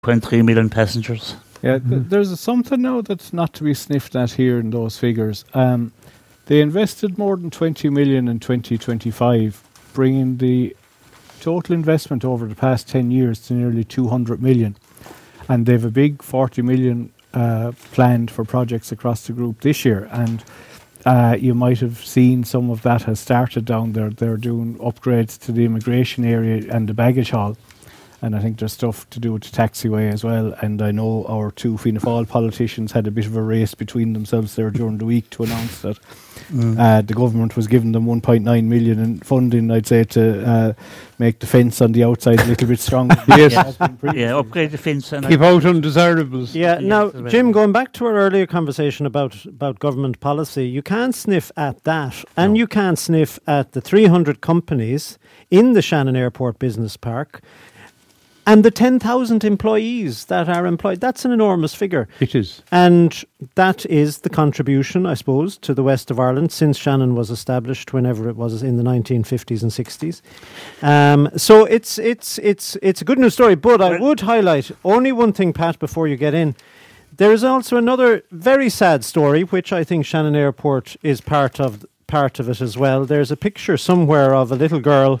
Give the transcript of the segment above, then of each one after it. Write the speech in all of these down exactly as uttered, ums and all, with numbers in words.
point three million passengers. Yeah, th- Mhm. there's something now that's not to be sniffed at here in those figures. Um, they invested more than twenty million in twenty twenty-five, bringing the total investment over the past ten years to nearly two hundred million. And they've a big forty million uh, planned for projects across the group this year. And uh, you might have seen some of that has started down there. They're doing upgrades to the immigration area and the baggage hall. And I think there's stuff to do with the taxiway as well. And I know our two Fianna Fáil politicians had a bit of a race between themselves there during the week to announce that mm. uh, the government was giving them one point nine million in funding, I'd say, to uh, make the fence on the outside a little bit stronger. Yes. Yeah, yeah, upgrade the fence. And keep out undesirables. Yeah, Yeah, now, that's right. Jim, going back to our earlier conversation about, about government policy, you can't sniff at that, and No. you can't sniff at the three hundred companies in the Shannon Airport Business Park and the ten thousand employees that are employed. That's an enormous figure. It is. And that is the contribution, I suppose, to the west of Ireland since Shannon was established, whenever it was in the nineteen fifties and sixties. Um, so it's it's it's it's a good news story. But I would highlight only one thing, Pat, before you get in. There is also another very sad story, which I think Shannon Airport is part of part of it as well. There's a picture somewhere of a little girl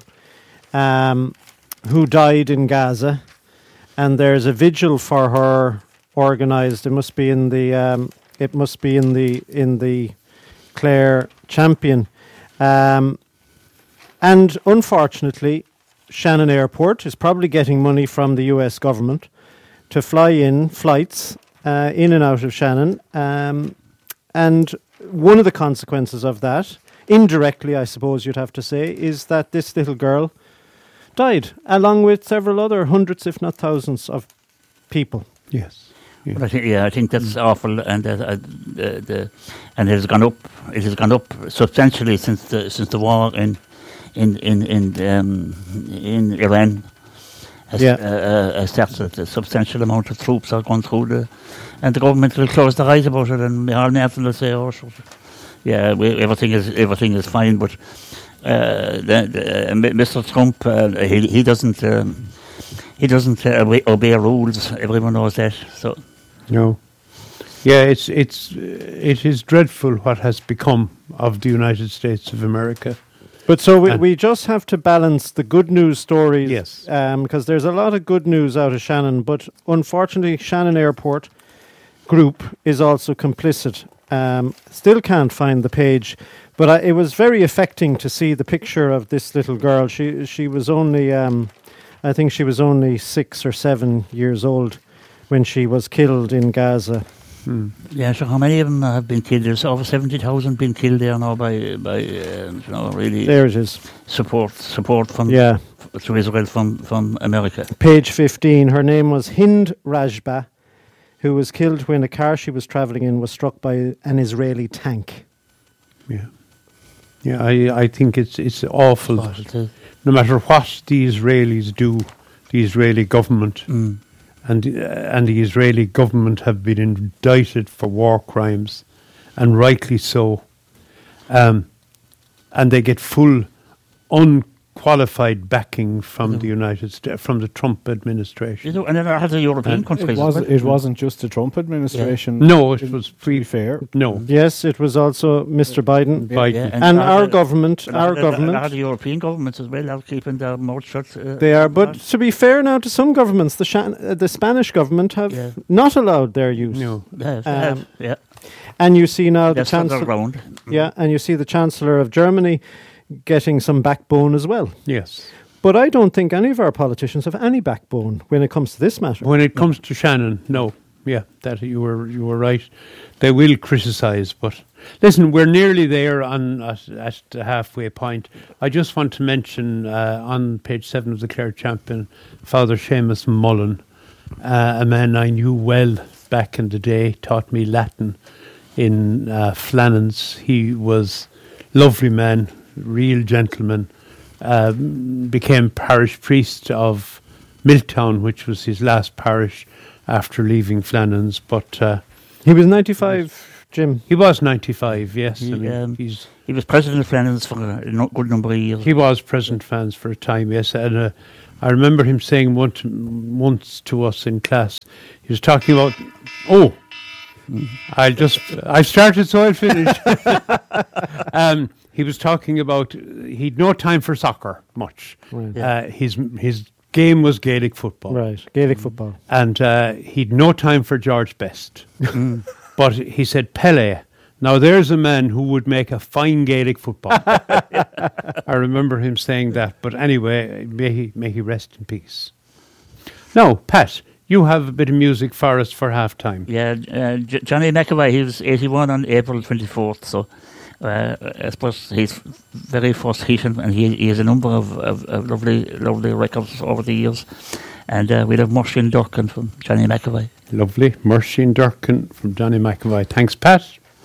um, who died in Gaza, and there's a vigil for her organised. It must be in the um, it must be in the in the Clare Champion, um, and unfortunately, Shannon Airport is probably getting money from the U S government to fly in flights uh, in and out of Shannon, um, and one of the consequences of that, indirectly, I suppose you'd have to say, is that this little girl died, along with several other hundreds, if not thousands, of people. Yes. Yeah. But I think, yeah, I think that's mm. awful, and uh, uh, the, the and it has gone up. It has gone up substantially since the since the war in in in in um, in Iran has Yeah. uh, uh, started. A substantial amount of troops are going through the, and the government will close their eyes about it, and Micheál Martin will say, "Oh, sure, yeah, we, everything is everything is fine," but. Uh, the, the, uh, Mister Trump, uh, he he doesn't um, he doesn't uh, obey, obey rules. Everyone knows that. So No. Yeah, it's it's uh, it is dreadful what has become of the United States of America. But so we, And- we just have to balance the good news stories. Yes. Um, because there's a lot of good news out of Shannon, but unfortunately, Shannon Airport Group is also complicit. Um, still can't find the page, but I, it was very affecting to see the picture of this little girl. She she was only, um, I think she was only six or seven years old when she was killed in Gaza. Hmm. yeah, so how many of them have been killed? There's over seventy thousand been killed there now by by uh, you know really There it is. support support from Yeah. f- to Israel from from America. Page fifteen. Her name was Hind Rajba, who was killed when a car she was travelling in was struck by an Israeli tank. Yeah. Yeah, I I think it's it's awful. Oh, that it is. no matter what the Israelis do, the Israeli government Mm. and uh, and the Israeli government have been indicted for war crimes, and rightly so. Um, and they get full, unqualified backing from No. the United States, from the Trump administration. You know, and then I had the European And countries. It, was, as well. it wasn't just the Trump administration. No, it to- was to be free. fair. No, Yes, it was also Mister Biden. Biden. Yeah, And uh, our uh, government, and our uh, uh, government, uh, the European governments as well are keeping their mouth shut. Uh, they are. But to be fair now to some governments, the Shan- uh, the Spanish government have Yeah. not allowed their use. no. They have, they Um, have, yeah, And you see now the that's on their chancellor, ground. yeah, and you see the chancellor of Germany getting some backbone as well. Yes. But I don't think any of our politicians have any backbone when it comes to this matter. When it comes to Shannon, no. Yeah, that you were you were right. They will criticise, but listen, we're nearly there on at, at the halfway point. I just want to mention uh, on page seven of the Clare Champion, Father Seamus Mullen, uh, a man I knew well back in the day, taught me Latin in uh, Flannans. He was lovely man, real gentleman. Um, became parish priest of Milltown, which was his last parish after leaving Flannans. But uh, He was ninety-five Jim? He was ninety-five, yes. He, I mean, um, he's, He was president of Flanagan's for a no- good number of years. he was president fans for a time, yes. And uh, I remember him saying one to, once to us in class, he was talking about, oh, I'll just, I started so I'll finish. um, he was talking about, he'd no time for soccer much. Right. Uh, his his game was Gaelic football. Right, Gaelic football. And uh, he'd no time for George Best. Mm. But he said, Pele, now there's a man who would make a fine Gaelic football. I remember him saying that. But anyway, may he, may he rest in peace. Now, Pat, you have a bit of music for us for half-time. Yeah, uh, J- Johnny McAvoy, he was eighty-one on April twenty-fourth, so uh, I suppose he's very first hit, and he, he has a number of, of, of lovely lovely records over the years. And uh, we'd have Morshin Durkin from Johnny McAvoy. Lovely. Morshin Durkin from Johnny McAvoy. Thanks, Pat.